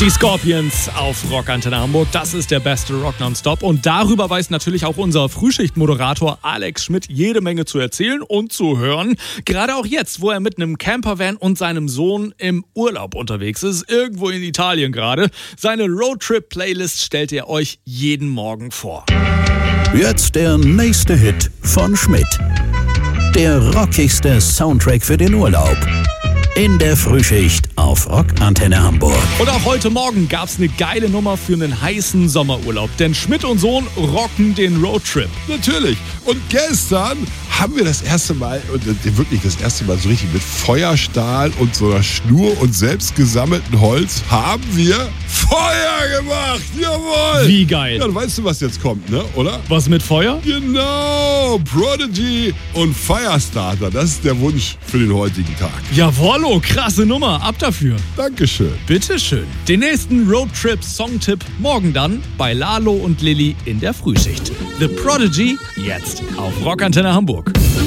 Die Scorpions auf Rockantenne Hamburg, das ist der beste Rock Nonstop und darüber weiß natürlich auch unser Frühschichtmoderator Alex Schmidt jede Menge zu erzählen und zu hören. Gerade auch jetzt, wo er mit einem Campervan und seinem Sohn im Urlaub unterwegs ist, irgendwo in Italien gerade. Seine Roadtrip-Playlist stellt er euch jeden Morgen vor. Jetzt der nächste Hit von Schmidt. Der rockigste Soundtrack für den Urlaub. In der Frühschicht auf Rockantenne Hamburg. Und auch heute Morgen gab's eine geile Nummer für einen heißen Sommerurlaub. Denn Schmidt und Sohn rocken den Roadtrip. Natürlich. Und gestern haben wir das erste Mal, und wirklich das erste Mal so richtig mit Feuerstahl und so einer Schnur und selbst gesammelten Holz, haben wir Feuer gemacht. Jawohl. Wie geil. Ja, du weißt du, was jetzt kommt, ne? Oder? Was mit Feuer? Genau. Prodigy und Firestarter. Das ist der Wunsch für den heutigen Tag. Jawollo, krasse Nummer. Ab dafür. Dankeschön. Bitteschön. Den nächsten Roadtrip-Songtipp morgen dann bei Lalo und Lilly in der Frühschicht. The Prodigy jetzt auf Rockantenne Hamburg.